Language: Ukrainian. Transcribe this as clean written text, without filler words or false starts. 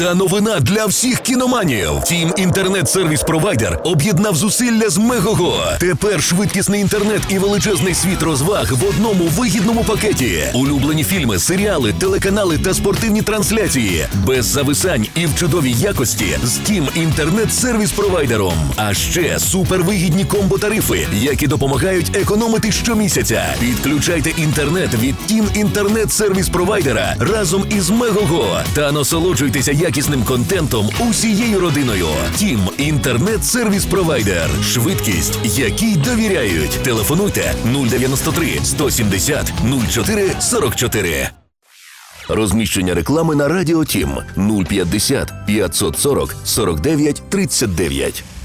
Та новина для всіх кіноманів. Тім інтернет-сервіс-провайдер об'єднав зусилля з Мегого. Тепер швидкісний інтернет і величезний світ розваг в одному вигідному пакеті. Улюблені фільми, серіали, телеканали та спортивні трансляції. Без зависань і в чудовій якості з Тім інтернет-сервіс-провайдером. А ще супервигідні комбо-тарифи, які допомагають економити щомісяця. Підключайте інтернет від Тім інтернет-сервіс-провайдера разом із Мегого та насолоджуйтеся якісним контентом усією родиною. Тім інтернет-сервіс-провайдер. Швидкість, якій довіряють. Телефонуйте 093 170 04 44. Розміщення реклами на Радіо Тім 050 540 49 39.